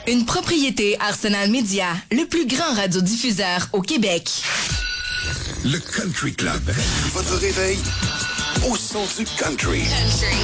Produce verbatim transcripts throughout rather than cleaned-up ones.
Une propriété Arsenal Media, le plus grand radiodiffuseur au Québec. Le Country Club. Votre réveil au son du country. Country.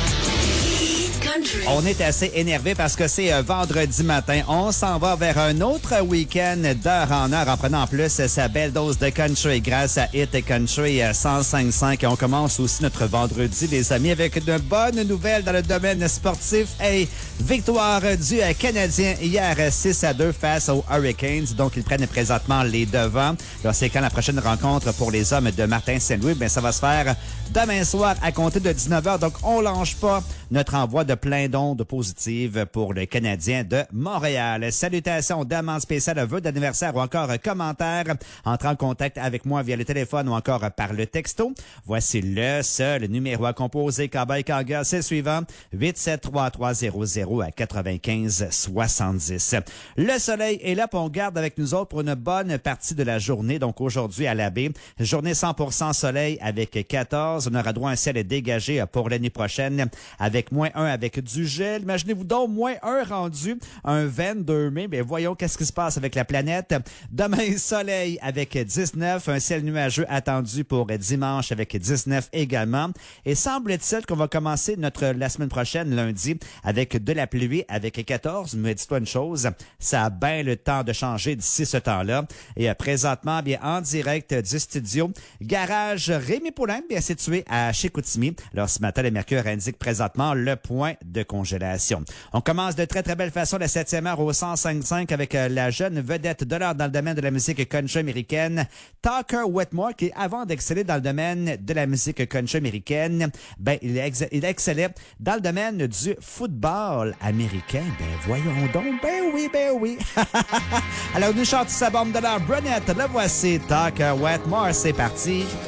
On est assez énervé parce que c'est euh, vendredi matin. On s'en va vers un autre week-end d'heure en heure en prenant en plus sa belle dose de country grâce à Hit Country cent cinq cinq. Et on commence aussi notre vendredi, les amis, avec une bonne nouvelle dans le domaine sportif. Hey, victoire du Canadien hier six à deux face aux Hurricanes. Donc, ils prennent présentement les devants. Là, c'est quand la prochaine rencontre pour les hommes de Martin Saint-Louis? Bien, ça va se faire demain soir à compter de dix-neuf heures. Donc, on lâche pas notre envoi de plein d'ondes positives pour le Canadien de Montréal. Salutations, demande spéciale, vœux d'anniversaire ou encore commentaires. Entrez en contact avec moi via le téléphone ou encore par le texto. Voici le seul numéro à composer. Cowboy Kanga, c'est le suivant. huit sept trois trois zéro zéro à quatre-vingt-quinze soixante-dix. Le soleil est là, puis on garde avec nous autres pour une bonne partie de la journée. Donc aujourd'hui à la baie, journée cent pour cent soleil avec quatorze. On aura droit à un ciel dégagé pour l'année prochaine avec moins un avec du gel. Imaginez-vous donc, moins un rendu un vingt-deux mai. Mais voyons qu'est-ce qui se passe avec la planète. Demain, soleil avec dix-neuf. Un ciel nuageux attendu pour dimanche avec dix-neuf également. Et semble-t-il qu'on va commencer notre la semaine prochaine, lundi, avec de la pluie avec quatorze. Mais dis-toi une chose, ça a bien le temps de changer d'ici ce temps-là. Et euh, présentement, bien en direct du studio, garage Rémi Poulain, bien situé à Chicoutimi. Alors ce matin, le mercure indique présentement le point de congélation. On commence de très très belle façon la septième heure au cent cinq cinq avec euh, la jeune vedette de l'heure dans le domaine de la musique country américaine, Tucker Whitmore, qui avant d'exceller dans le domaine de la musique country américaine, ben il, ex- il excellait dans le domaine du football américain. Ben voyons donc, ben oui, ben oui. Alors nous chante sa bombe de l'heure, Brunette, le voici, Tucker Whitmore, c'est parti.